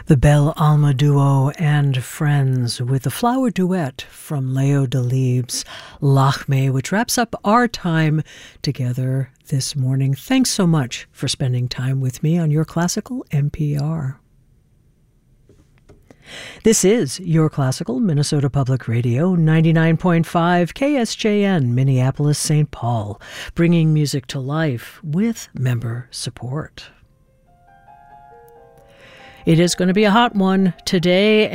The Bel Alma Duo and Friends with the Flower Duet from Leo Delibes' Lachme, which wraps up our time together this morning. Thanks so much for spending time with me on Your Classical NPR. This is Your Classical, Minnesota Public Radio, 99.5 KSJN, Minneapolis, St. Paul, bringing music to life with member support. It is going to be a hot one today